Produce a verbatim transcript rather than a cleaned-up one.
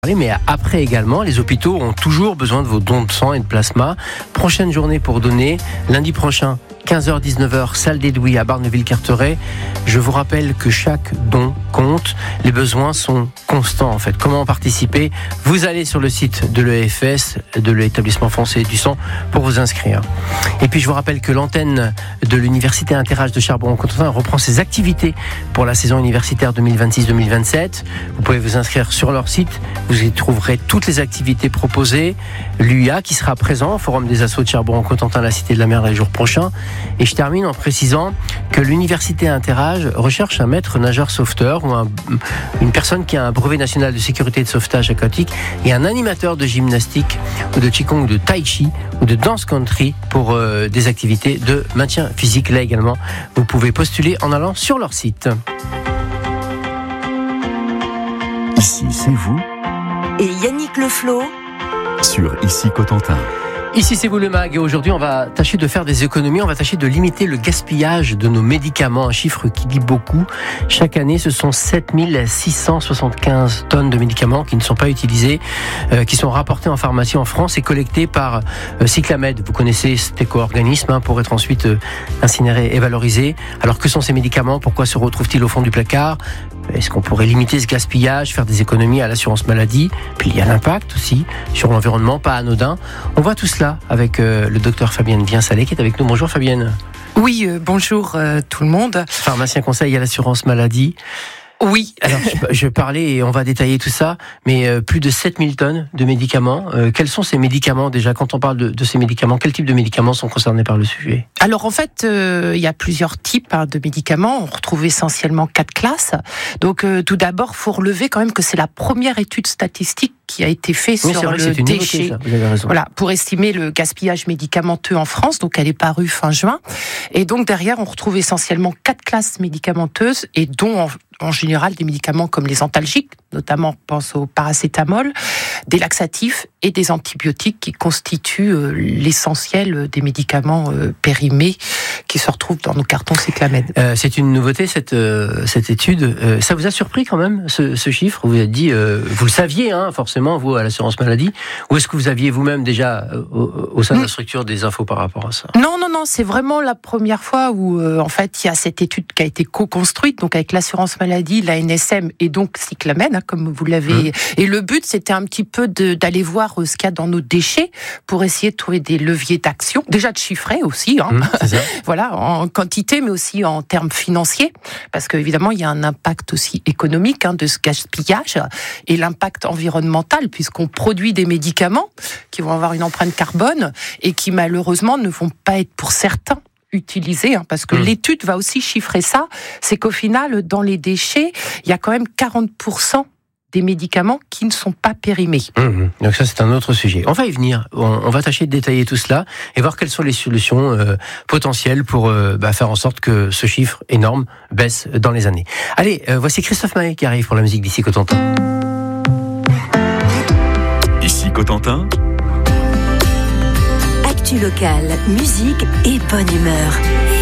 Mais après également, les hôpitaux ont toujours besoin de vos dons de sang et de plasma. Prochaine journée pour donner, lundi prochain, quinze heures dix-neuf heures, salle d'Edoui à Barneville-Carteret. Je vous rappelle que chaque don compte. Les besoins sont constants en fait. Comment participer ? Vous allez sur le site de l'E F S, de l'Établissement français du sang, pour vous inscrire. Et puis je vous rappelle que l'antenne de l'Université Interage de Charbon-Cotentin reprend ses activités pour la saison universitaire deux mille vingt-six deux mille vingt-sept. Vous pouvez vous inscrire sur leur site. Vous y trouverez toutes les activités proposées. L'U I A qui sera présent au Forum des Assos de Charbon-Cotentin, la Cité de la Mer, les jours prochains. Et je termine en précisant que l'Université Interage recherche un maître nageur sauveteur ou un, une personne qui a un brevet national de sécurité et de sauvetage aquatique et un animateur de gymnastique ou de qigong ou de tai chi ou de dance country pour euh, des activités de maintien physique. Là également, vous pouvez postuler en allant sur leur site. Ici, c'est vous. Et Yannick Leflot Sur Ici Cotentin. Ici c'est vous le mag et aujourd'hui on va tâcher de faire des économies, on va tâcher de limiter le gaspillage de nos médicaments, un chiffre qui dit beaucoup. Chaque année ce sont sept mille six cent soixante-quinze tonnes de médicaments qui ne sont pas utilisés, euh, qui sont rapportés en pharmacie en France et collectés par euh, Cyclamed. Vous connaissez cet éco-organisme hein, pour être ensuite euh, incinérés et valorisés. Alors que sont ces médicaments ? Pourquoi se retrouvent-ils au fond du placard ? Est-ce qu'on pourrait limiter ce gaspillage, faire des économies à l'assurance maladie ? Puis il y a l'impact aussi sur l'environnement, pas anodin. On voit tout cela avec euh, le docteur Fabienne Bien-Salé qui est avec nous. Bonjour Fabienne. Oui, euh, bonjour euh, tout le monde. Pharmacien conseil à l'assurance maladie. Oui. Alors, je, je parlais et on va détailler tout ça, mais euh, plus de sept mille tonnes de médicaments. Euh, quels sont ces médicaments déjà ? Quand on parle de, de ces médicaments, quel type de médicaments sont concernés par le sujet ? Alors en fait, euh, il y a plusieurs types hein, de médicaments. On retrouve essentiellement quatre classes. Donc euh, tout d'abord, faut relever quand même que c'est la première étude statistique qui a été faite oui, sur vrai, le déchet. Nouveauté, vous avez raison. Voilà, pour estimer le gaspillage médicamenteux en France. Donc elle est parue fin juin. Et donc derrière, on retrouve essentiellement quatre classes médicamenteuses et dont en, en général des médicaments comme les antalgiques, notamment on pense au paracétamol, des laxatifs et des antibiotiques qui constituent euh, l'essentiel des médicaments euh, périmés qui se retrouvent dans nos cartons Cyclamed. Euh, c'est une nouveauté cette euh, cette étude. Euh, ça vous a surpris quand même ce, ce chiffre ? Vous vous êtes dit, euh, vous le saviez hein, forcément vous à l'assurance maladie, ou est-ce que vous aviez vous-même déjà euh, au, au sein de la structure des infos par rapport à ça ? Non non non, c'est vraiment la première fois où euh, en fait il y a cette étude qui a été co-construite donc avec l'assurance maladie, la N S M et donc Cyclamed hein, comme vous l'avez. Mmh. Et le but c'était un petit peu de, d'aller voir ce qu'il y a dans nos déchets pour essayer de trouver des leviers d'action, déjà de chiffrer aussi, hein. Mmh, c'est ça. Voilà, en quantité mais aussi en termes financiers, parce qu'évidemment il y a un impact aussi économique hein, de ce gaspillage et l'impact environnemental puisqu'on produit des médicaments qui vont avoir une empreinte carbone et qui malheureusement ne vont pas être pour certains utilisés, hein, parce que mmh. l'étude va aussi chiffrer ça, c'est qu'au final dans les déchets il y a quand même quarante pour cent des médicaments qui ne sont pas périmés. Mmh. Donc ça, c'est un autre sujet. On va y venir. On, on va tâcher de détailler tout cela et voir quelles sont les solutions euh, potentielles pour euh, bah, faire en sorte que ce chiffre énorme baisse dans les années. Allez, euh, voici Christophe Maé qui arrive pour la musique d'Ici Cotentin. Ici Cotentin. Actu locale, musique et bonne humeur.